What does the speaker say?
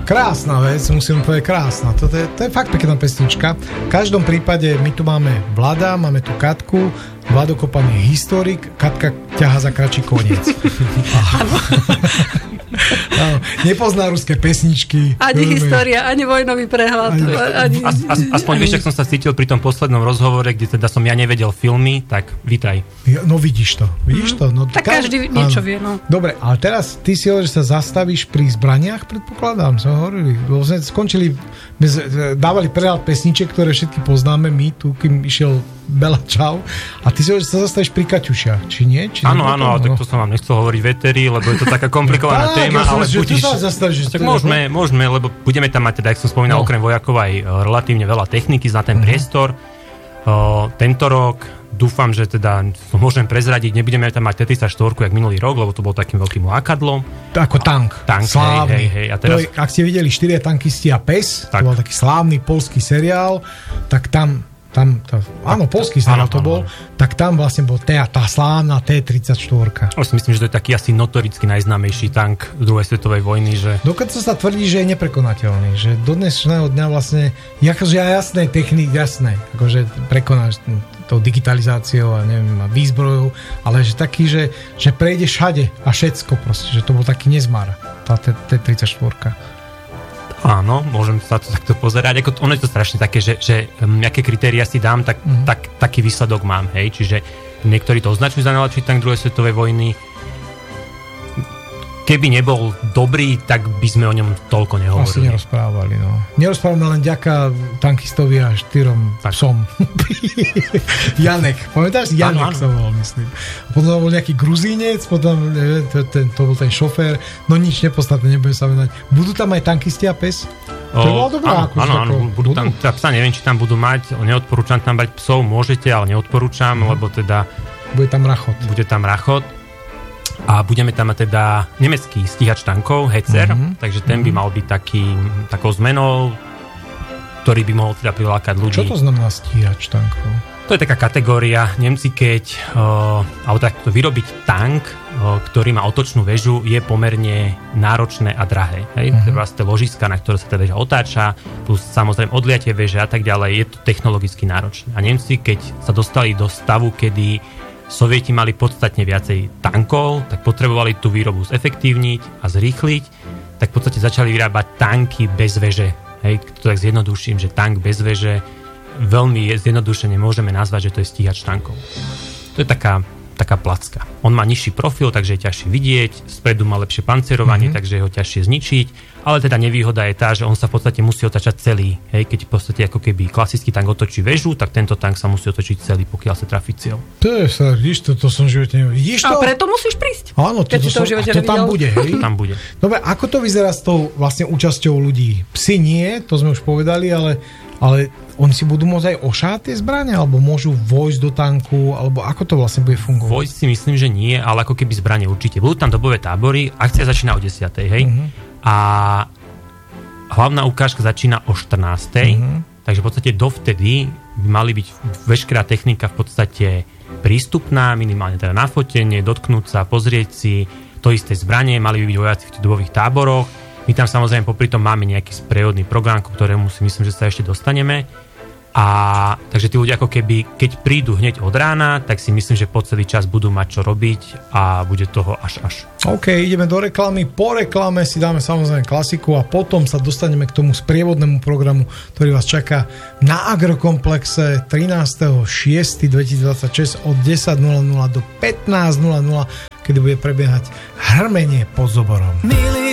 Krásna vec, musím povedať krásna. To je fakt pekná pesnička. V každom prípade my tu máme Vlada, máme tu Katku, Vlado Kopan je historik, Katka ťaha za kračí koniec. Nepozná ruské pesničky. Ani história, ani vojnový prehľad. Aspoň vieš, ak som sa cítil pri tom poslednom rozhovore, kde teda som ja nevedel filmy, tak vítaj. No vidíš to. No, tak každý niečo vie. No. Dobre, ale teraz ty si hovoríš, že sa zastavíš pri zbraniach, predpokladám, sme hovorili. Skončili, dávali prehľad pesniček, ktoré všetky poznáme my, tu kým išiel Bela čau. A ty si hovoríš, že sa zastavíš pri Kaťušiach, či nie? Áno, ale tak to som vám nechcel hovoriť veteri, lebo je to taká komplikovaná téma, ale tak môžeme, lebo budeme tam mať, teda, jak som spomínal, okrem vojakov aj relatívne veľa techniky za ten priestor. Tento rok dúfam, že teda môžem prezradiť, nebudeme tam mať T-34 jak minulý rok, lebo to bol takým veľkým lákadlom. Ako tank. Slávny. Hej. A teraz... Ak ste videli 4 tankisti a pes, to bol taký slávny poľský seriál, tak tam poľský seriál to bol, tak tam vlastne bol tá slávna T-34. Myslím, že to je taký asi notoricky najznámejší tank druhej svetovej vojny, že... Dokonca sa tvrdí, že je neprekonateľný, že do dnešného dňa vlastne, akože jasné technik, jasné, akože prekonáš tou digitalizáciou a neviem, a výzbrojou, ale že taký, že prejde všade a všetko proste, že to bol taký nezmar, tá T-34. Áno, môžem sa to takto pozerať. Ono je to strašne také, že aké kritéria si dám, tak taký výsledok mám. Hej? Čiže niektorí to označujú za najlepší tank druhej svetovej vojny. Keby nebol dobrý, tak by sme o ňom toľko nehovorili. Asi nerozprávali, no. Nerozprávame len ďaká tankistovi a 4 psom. Janek. Pamätáš? Janek sa volal, myslím. A potom bol nejaký Gruzínec, potom to bol ten šofér. No nič nepodstatné, nebudem sa venovať. Budú tam aj tankisti a pes? To bola dobrá. Áno, budú tam, psa neviem, či tam budú mať. Neodporúčam tam mať psov, môžete, ale neodporúčam, lebo teda... Bude tam rachot. A budeme tam mať teda nemecký stíhač tankov, Hecer, takže ten by mal byť takou zmenou, ktorý by mohol teda prilákať ľudí. Čo to znamená stíhač tankov? To je taká kategória. Nemci, alebo takto vyrobiť tank, ktorý má otočnú väžu, je pomerne náročné a drahé. Treba z tie ložiska, na ktoré sa tá väža otáča, plus samozrejme odliatie väže a tak ďalej, je to technologicky náročné. A Nemci, keď sa dostali do stavu, kedy Sovieti mali podstatne viacej tankov, tak potrebovali tú výrobu zefektívniť a zrýchliť, tak v podstate začali vyrábať tanky bez veže. Hej, to tak zjednoduším, že tank bez veže veľmi zjednodušene môžeme nazvať, že to je stíhač tankov. To je taká placka. On má nižší profil, takže je ťažšie vidieť, spredu má lepšie pancierovanie, takže je ho ťažšie zničiť, ale teda nevýhoda je tá, že on sa v podstate musí otačať celý. Hej, keď v podstate ako keby klasický tank otočí väžu, tak tento tank sa musí otočiť celý, pokiaľ sa trafí cieľ. To som v živote nevedel. Vidíš to? A preto musíš prísť. Áno, to tam bude, hej? To tam bude. Dobre, ako to vyzerá s tou vlastne účasťou ľudí? Psi nie, to sme už povedali, ale oni si budú môcť aj ošáť tie zbrane, alebo môžu vojsť do tanku, alebo ako to vlastne bude fungovať? Vojsť si myslím, že nie, ale ako keby zbrane určite. Budú tam dobové tábory, akcia začína o 10:00, hej? A hlavná ukážka začína o 14:00, takže v podstate dovtedy by mali byť veškerá technika v podstate prístupná, minimálne teda na fotenie, dotknúť sa, pozrieť si to isté zbranie, mali by byť vojaci v tých dobových táboroch. My tam samozrejme popri tom máme nejaký sprievodný program, ku ktorému si myslím, že sa ešte dostaneme. A takže tí ľudia ako keby, keď prídu hneď od rána, tak si myslím, že po celý čas budú mať čo robiť a bude toho až. OK, ideme do reklamy. Po reklame si dáme samozrejme klasiku a potom sa dostaneme k tomu sprievodnému programu, ktorý vás čaká na Agrokomplexe 13.6.2026 od 10:00 do 15:00, kedy bude prebiehať hrmenie pod Zoborom.